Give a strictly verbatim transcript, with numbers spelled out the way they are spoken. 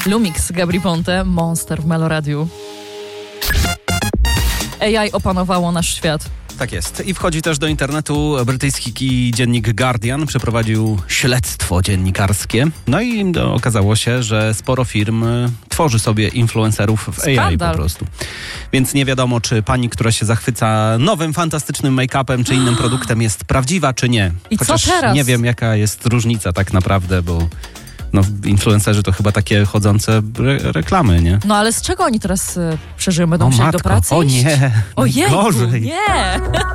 Lumix, Gabry Ponte, Monster w Meloradiu. A I opanowało nasz świat. Tak jest. I wchodzi też do internetu brytyjski dziennik Guardian. Przeprowadził śledztwo dziennikarskie. No i no, okazało się, że sporo firm tworzy sobie influencerów w A I Skandal. po prostu. Więc nie wiadomo, czy pani, która się zachwyca nowym, fantastycznym make-upem, czy innym produktem jest prawdziwa, czy nie. I co Chociaż teraz? nie wiem, jaka jest różnica tak naprawdę, bo no, influencerzy to chyba takie chodzące re- reklamy, nie? No ale z czego oni teraz y, przeżyją? Będą O musieli do matko, pracy o iść? nie, Ojejku, gorzej. nie!